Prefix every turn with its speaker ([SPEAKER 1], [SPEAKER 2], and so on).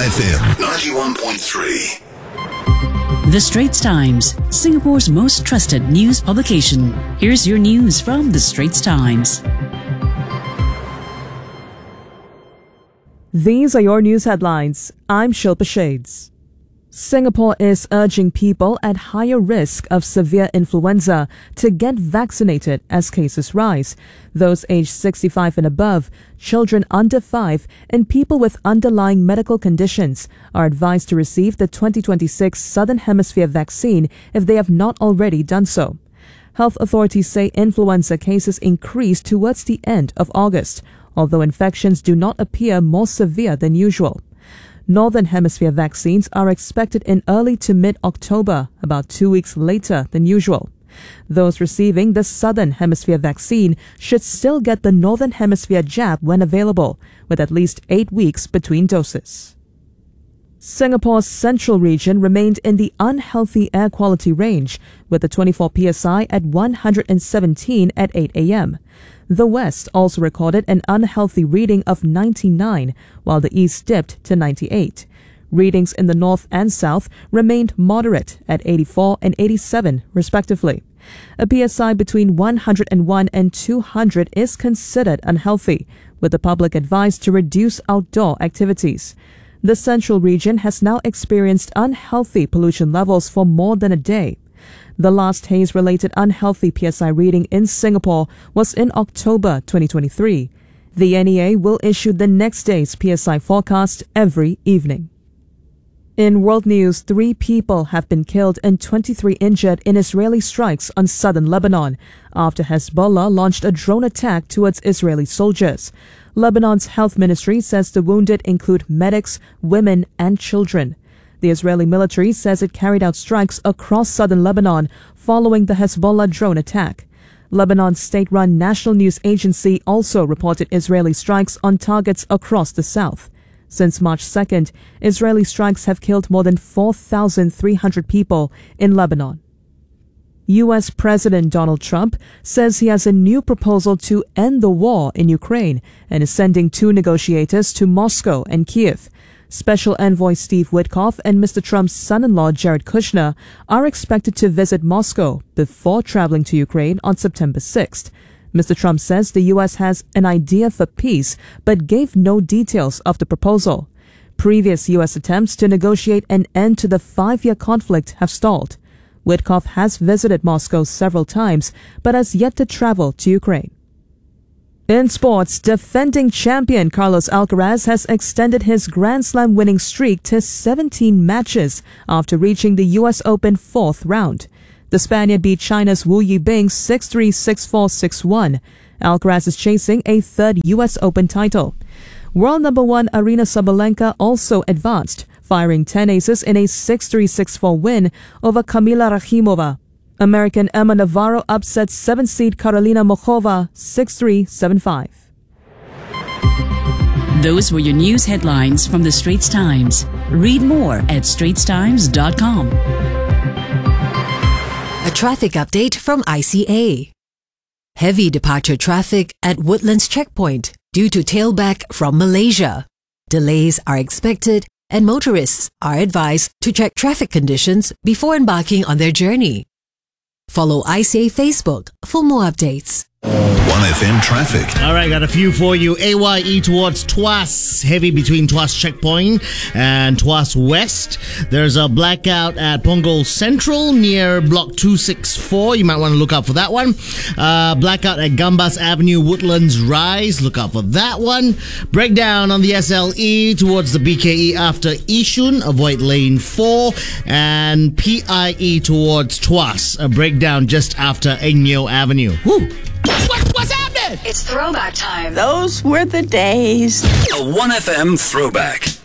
[SPEAKER 1] 1FM 91.3.
[SPEAKER 2] The Straits Times, Singapore's most trusted news publication. Here's your news from The Straits Times.
[SPEAKER 3] These are your news headlines. I'm Shilpa Shades. Singapore is urging people at higher risk of severe influenza to get vaccinated as cases rise. Those aged 65 and above, children under 5, and people with underlying medical conditions are advised to receive the 2026 Southern Hemisphere vaccine if they have not already done so. Health authorities say influenza cases increased towards the end of August, although infections do not appear more severe than usual. Northern Hemisphere vaccines are expected in early to mid-October, about 2 weeks later than usual. Those receiving the Southern Hemisphere vaccine should still get the Northern Hemisphere jab when available, with at least 8 weeks between doses. Singapore's central region remained in the unhealthy air quality range, with the 24 PSI at 117 at 8 a.m. The West also recorded an unhealthy reading of 99, while the East dipped to 98. Readings in the North and South remained moderate at 84 and 87, respectively. A PSI between 101 and 200 is considered unhealthy, with the public advised to reduce outdoor activities. The central region has now experienced unhealthy pollution levels for more than a day. The last haze-related unhealthy PSI reading in Singapore was in October 2023. The NEA will issue the next day's PSI forecast every evening. In world news, 3 people have been killed and 23 injured in Israeli strikes on southern Lebanon after Hezbollah launched a drone attack towards Israeli soldiers. Lebanon's health ministry says the wounded include medics, women, and children. The Israeli military says it carried out strikes across southern Lebanon following the Hezbollah drone attack. Lebanon's state-run national news agency also reported Israeli strikes on targets across the south. Since March 2nd, Israeli strikes have killed more than 4,300 people in Lebanon. U.S. President Donald Trump says he has a new proposal to end the war in Ukraine and is sending 2 negotiators to Moscow and Kiev. Special Envoy Steve Witkoff and Mr. Trump's son-in-law Jared Kushner are expected to visit Moscow before traveling to Ukraine on September 6th. Mr. Trump says the U.S. has an idea for peace, but gave no details of the proposal. Previous U.S. attempts to negotiate an end to the 5-year conflict have stalled. Witkoff has visited Moscow several times, but has yet to travel to Ukraine. In sports, defending champion Carlos Alcaraz has extended his Grand Slam winning streak to 17 matches after reaching the U.S. Open 4th round. The Spaniard beat China's Wu Yibing 6-3, 6-4, 6-1. Alcaraz is chasing a 3rd U.S. Open title. World number 1 Aryna Sabalenka also advanced, firing 10 aces in a 6-3, 6-4 win over Kamila Rakhimova. American Emma Navarro upset 7th-seed Karolina Muchova 6-3, 7-5.
[SPEAKER 2] Those were your news headlines from The Straits Times. Read more at straitstimes.com.
[SPEAKER 4] A traffic update from ICA. Heavy departure traffic at Woodlands Checkpoint due to tailback from Malaysia. Delays are expected and motorists are advised to check traffic conditions before embarking on their journey. Follow ICA Facebook for more updates.
[SPEAKER 1] 1FM traffic.
[SPEAKER 5] All right, got a few for you. AYE towards Tuas, heavy between Tuas Checkpoint and Tuas West. There's a blackout at Punggol Central near Block 264. You might want to look out for that one. Blackout at Gambas Avenue, Woodlands Rise. Look out for that one. Breakdown on the SLE towards the BKE after Yishun. Avoid lane 4. And PIE towards Tuas. A breakdown just after Enyo Avenue. Woo!
[SPEAKER 6] What's happening?
[SPEAKER 7] It's throwback time.
[SPEAKER 6] Those were the days.
[SPEAKER 1] A 1FM throwback.